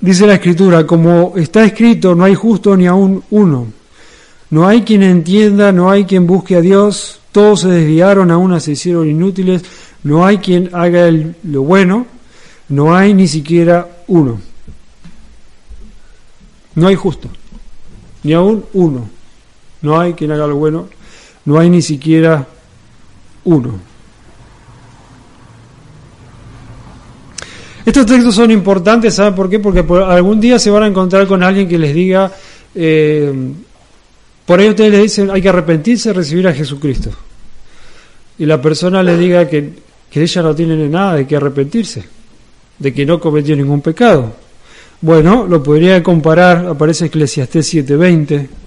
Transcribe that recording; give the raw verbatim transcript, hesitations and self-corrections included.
Dice la Escritura, como está escrito, no hay justo ni aún uno. No hay quien entienda, no hay quien busque a Dios. Todos se desviaron, a una se hicieron inútiles. No hay quien haga el, lo bueno. No hay ni siquiera uno. No hay justo, ni aún uno. No hay quien haga lo bueno. No hay ni siquiera uno. Estos textos son importantes, ¿saben por qué? Porque por algún día se van a encontrar con alguien que les diga, eh, por ahí ustedes le dicen, hay que arrepentirse y recibir a Jesucristo. Y la persona le diga que, que ella no tiene nada de que arrepentirse, de que no cometió ningún pecado. Bueno, lo podría comparar, aparece Eclesiastés siete veinte,